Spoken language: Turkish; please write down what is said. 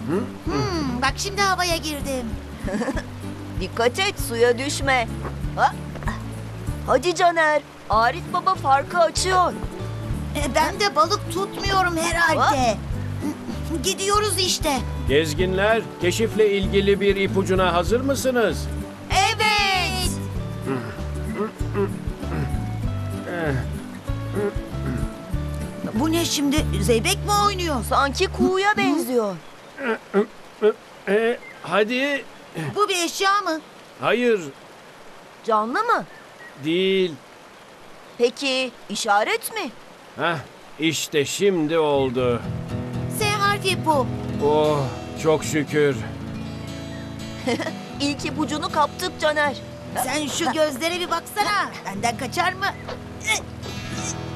Bak şimdi havaya girdim. Dikkat et, suya düşme. Ha? Hadi Caner, Arif Baba farkı açıyor. Ben de balık tutmuyorum herhalde. Gidiyoruz işte. Gezginler, keşifle ilgili bir ipucuna hazır mısınız? Evet. Bu ne şimdi? Zeybek mi oynuyor? Sanki kuğuya benziyor. Hadi. Bu bir eşya mı? Hayır, Canlı mı? değil. Peki işaret mi? Hah, işte şimdi oldu. S harfi bu. Oh, çok şükür. İlk ipucunu kaptık Caner. Sen şu gözlere bir baksana. Benden kaçar mı?